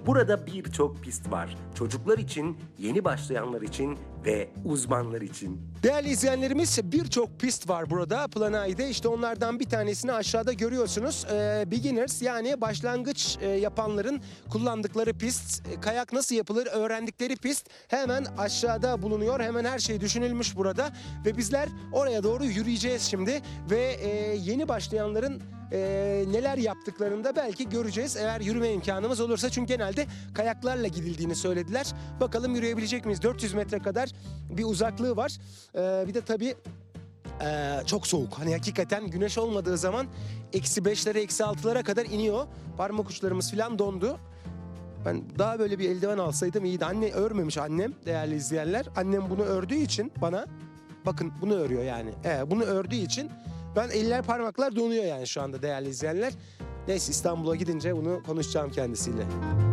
Burada birçok pist var. Çocuklar için, yeni başlayanlar için ve uzmanlar için. Değerli izleyenlerimiz, birçok pist var burada Planay'da. İşte onlardan bir tanesini aşağıda görüyorsunuz. Beginners, yani başlangıç yapanların kullandıkları pist. Kayak nasıl yapılır öğrendikleri pist hemen aşağıda bulunuyor. Hemen her şey düşünülmüş burada. Ve bizler oraya doğru yürüyeceğiz şimdi. Ve yeni başlayanların neler yaptıklarını da belki göreceğiz eğer yürüme imkanımız olursa. Çünkü genelde kayaklarla gidildiğini söylediler. Bakalım yürüyebilecek miyiz? 400 metre kadar bir uzaklığı var. Bir de tabii çok soğuk. Hani hakikaten güneş olmadığı zaman -5'lere -6'lara kadar iniyor. Parmak uçlarımız falan dondu. Ben daha böyle bir eldiven alsaydım iyiydi. Anne örmemiş, annem, değerli izleyenler. Annem bunu ördüğü için bana, bakın bunu örüyor yani. Bunu ördüğü için ben eller parmaklar donuyor yani şu anda değerli izleyenler. Neyse, İstanbul'a gidince bunu konuşacağım kendisiyle.